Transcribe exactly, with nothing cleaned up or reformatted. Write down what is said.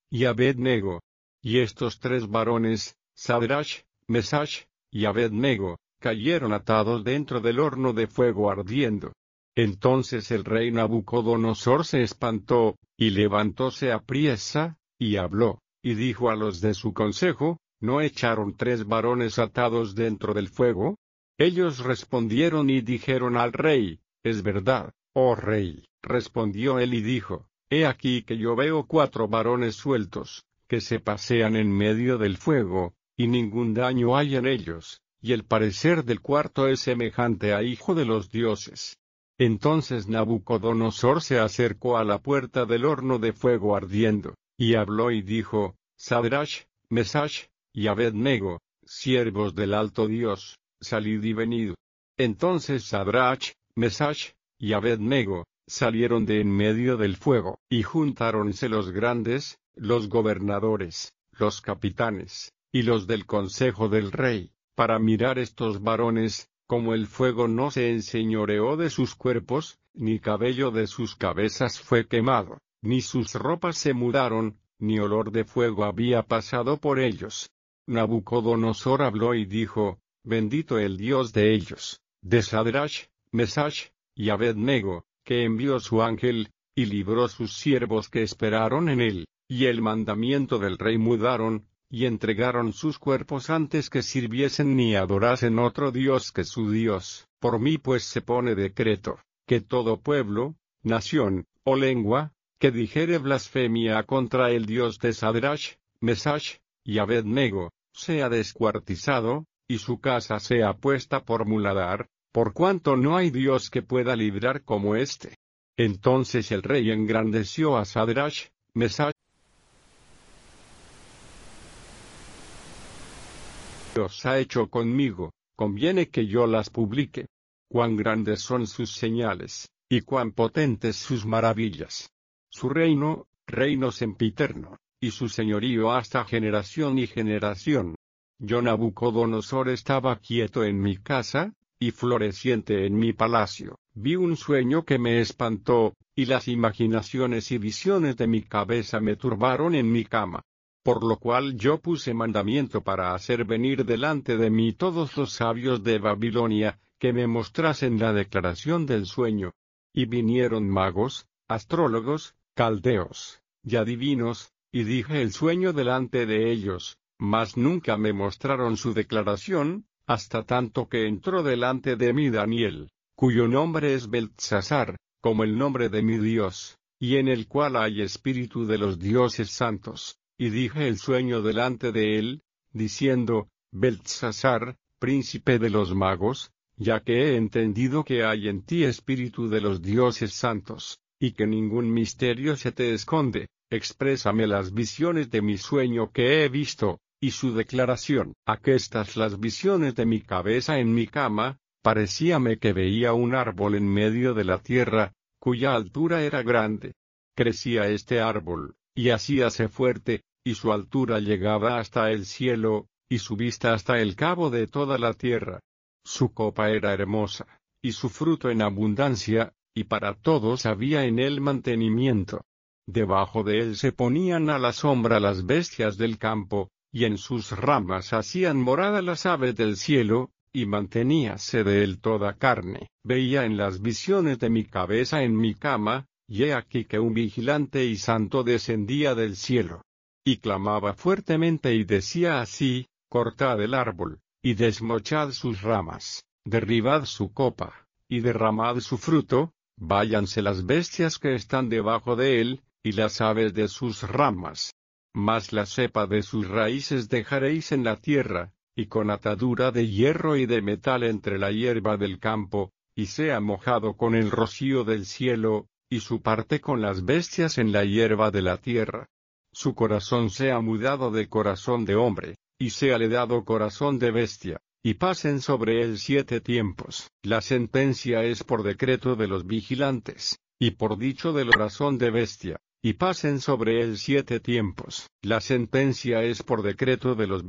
y Abed-nego. Y estos tres varones, Sadrach, Mesach y Abed-nego, cayeron atados dentro del horno de fuego ardiendo. Entonces el rey Nabucodonosor se espantó, y levantóse apriesa, y habló, y dijo a los de su consejo: ¿No echaron tres varones atados dentro del fuego? Ellos respondieron y dijeron al rey: Es verdad, oh rey. Respondió él y dijo: He aquí que yo veo cuatro varones sueltos, que se pasean en medio del fuego, y ningún daño hay en ellos, y el parecer del cuarto es semejante a hijo de los dioses. Entonces Nabucodonosor se acercó a la puerta del horno de fuego ardiendo, y habló y dijo: Sadrach, Mesach y Abed-nego, siervos del alto Dios, salid y venid. Entonces Sadrach, Mesach y Abed-nego salieron de en medio del fuego, y juntáronse los grandes, los gobernadores, los capitanes, y los del consejo del rey, para mirar estos varones, como el fuego no se enseñoreó de sus cuerpos, ni cabello de sus cabezas fue quemado, ni sus ropas se mudaron, ni olor de fuego había pasado por ellos. Nabucodonosor habló y dijo: Bendito el Dios de ellos, de Sadrach, Mesach y Abed-nego, que envió su ángel, y libró sus siervos que esperaron en él, y el mandamiento del rey mudaron, y entregaron sus cuerpos antes que sirviesen ni adorasen otro Dios que su Dios. Por mí pues se pone decreto, que todo pueblo, nación, o lengua, que dijere blasfemia contra el Dios de Sadrach, Mesach y Abed-nego, sea descuartizado, y su casa sea puesta por muladar, por cuanto no hay Dios que pueda librar como éste. Entonces el rey engrandeció a Sadrach, Mesach, Dios ha hecho conmigo, conviene que yo las publique. Cuán grandes son sus señales, y cuán potentes sus maravillas. Su reino, reino sempiterno, y su señorío hasta generación y generación. Yo Nabucodonosor estaba quieto en mi casa, y floreciente en mi palacio. Vi un sueño que me espantó, y las imaginaciones y visiones de mi cabeza me turbaron en mi cama. Por lo cual yo puse mandamiento para hacer venir delante de mí todos los sabios de Babilonia, que me mostrasen la declaración del sueño. Y vinieron magos, astrólogos, caldeos, y adivinos, y dije el sueño delante de ellos, mas nunca me mostraron su declaración, hasta tanto que entró delante de mí Daniel, cuyo nombre es Beltsasar, como el nombre de mi Dios, y en el cual hay espíritu de los dioses santos. Y dije el sueño delante de él, diciendo: Beltsasar, príncipe de los magos, ya que he entendido que hay en ti espíritu de los dioses santos, y que ningún misterio se te esconde, exprésame las visiones de mi sueño que he visto, y su declaración. Aquestas las visiones de mi cabeza en mi cama, parecíame que veía un árbol en medio de la tierra, cuya altura era grande. Crecía este árbol, y hacíase fuerte, y su altura llegaba hasta el cielo, y su vista hasta el cabo de toda la tierra. Su copa era hermosa, y su fruto en abundancia, y para todos había en él mantenimiento. Debajo de él se ponían a la sombra las bestias del campo, y en sus ramas hacían morada las aves del cielo, y manteníase de él toda carne. Veía en las visiones de mi cabeza en mi cama, y he aquí que un vigilante y santo descendía del cielo. Y clamaba fuertemente y decía así: Cortad el árbol, y desmochad sus ramas, derribad su copa, y derramad su fruto, váyanse las bestias que están debajo de él, y las aves de sus ramas. Mas la cepa de sus raíces dejaréis en la tierra, y con atadura de hierro y de metal entre la hierba del campo, y sea mojado con el rocío del cielo, y su parte con las bestias en la hierba de la tierra. Su corazón sea mudado de corazón de hombre, y séale dado corazón de bestia, y pasen sobre él siete tiempos. La sentencia es por decreto de los vigilantes, y por dicho del corazón de bestia, y pasen sobre él siete tiempos. La sentencia es por decreto de los